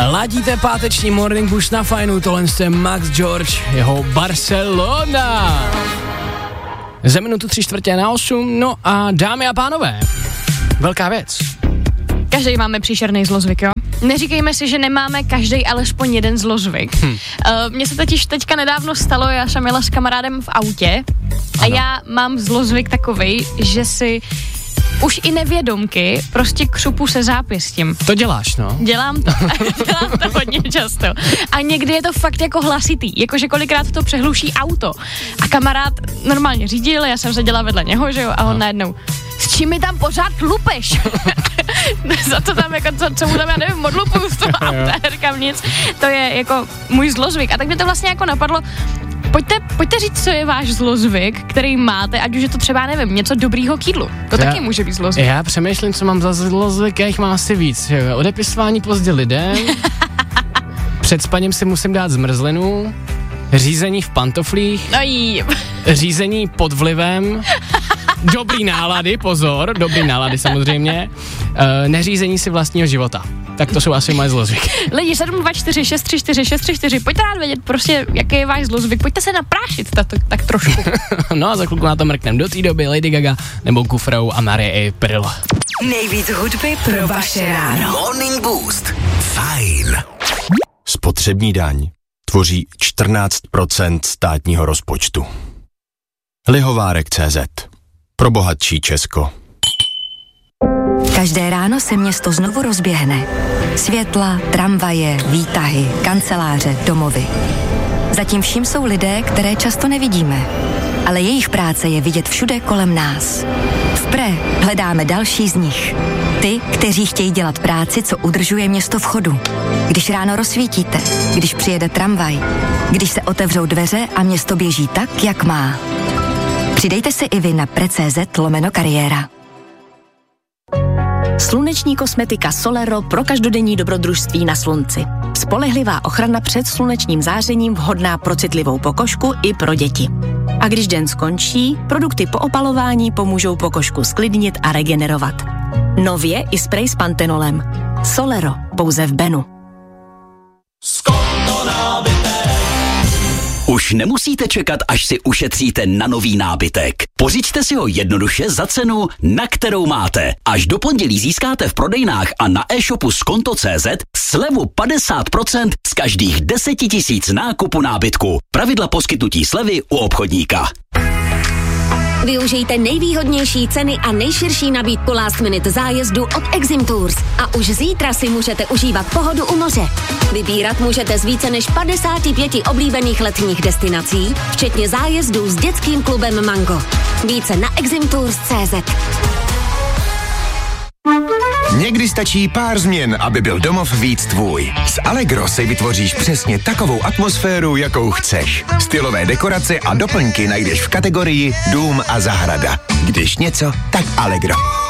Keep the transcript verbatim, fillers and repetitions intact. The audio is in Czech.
Ladíte páteční Morning Boost na fajnu, tohle je Max George, jeho Barcelona. Za minutu tři čtvrtě na osm, no a dámy a pánové, velká věc. Každý máme příšerný zlozvyk, jo? Neříkejme si, že nemáme každý alespoň jeden zlozvyk. Hm. Uh, Mně se totiž teďka nedávno stalo, já jsem jela s kamarádem v autě a ano. Já mám zlozvyk takovej, že si už i nevědomky prostě křupu se zápěstím. To děláš, no? Dělám to. Dělám to hodně často. A někdy je to fakt jako hlasitý. Jakože kolikrát to přehluší auto. A kamarád normálně řídil, já jsem seděla vedle něho, že jo, a on no. najednou, s čím mi tam pořád lupeš? Za to tam jako, co, co mu tam, já nevím, odlupuju z toho auta, říkám nic. To je jako můj zlozvyk. A tak mě to vlastně jako napadlo, Pojďte, pojďte říct, co je váš zlozvyk, který máte, ať už je to třeba, nevím, něco dobrýho k jídlu. To já, taky může být zlozvyk. Já přemýšlím, co mám za zlozvyk, já jich mám asi víc. Odepisování pozdě lidem, před spaním si musím dát zmrzlinu, řízení v pantoflích, Aj. řízení pod vlivem, dobrý nálady, pozor, dobrý nálady samozřejmě, e, neřízení si vlastního života. Tak to jsou asi moje zlozvyky. Lidi, sedm dva čtyři šest tři čtyři šest tři čtyři, pojďte rád vědět prostě, jaký je váš zlozvyk, pojďte se naprášit tato, tak trošku. No a za chvilku na to mrknem. Do té doby Lady Gaga nebo Kufrou a Marie April. Nejvíc hudby pro vaše ráno. Morning Boost. Fajn. Spotřební daň tvoří čtrnáct procent státního rozpočtu. Lihovárek tečka cé zet. Pro bohatší Česko. Každé ráno se město znovu rozběhne. Světla, tramvaje, výtahy, kanceláře, domovy. Zatím vším jsou lidé, které často nevidíme. Ale jejich práce je vidět všude kolem nás. V Pre hledáme další z nich. Ty, kteří chtějí dělat práci, co udržuje město v chodu. Když ráno rozsvítíte, když přijede tramvaj, když se otevřou dveře a město běží tak, jak má. Přidejte se i vy na pre.cz lomeno kariéra. Sluneční kosmetika Solero pro každodenní dobrodružství na slunci. Spolehlivá ochrana před slunečním zářením, vhodná pro citlivou pokožku i pro děti. A když den skončí, produkty po opalování pomůžou pokožku sklidnit a regenerovat. Nově i sprej s pantenolem. Solero, pouze v Benu. Už nemusíte čekat, až si ušetříte na nový nábytek. Pořiďte si ho jednoduše za cenu, na kterou máte. Až do pondělí získáte v prodejnách a na e-shopu skonto tečka cé zet slevu padesát procent z každých deset tisíc nákupu nábytku. Pravidla poskytnutí slevy u obchodníka. Využijte nejvýhodnější ceny a nejširší nabídku last minute zájezdu od Exim Tours a už zítra si můžete užívat pohodu u moře. Vybírat můžete z více než padesáti pěti oblíbených letních destinací, včetně zájezdů s dětským klubem Mango. Více na exim tours tečka cé zet. Někdy stačí pár změn, aby byl domov víc tvůj. S Allegro si vytvoříš přesně takovou atmosféru, jakou chceš. Stylové dekorace a doplňky najdeš v kategorii Dům a zahrada. Když něco, tak Allegro.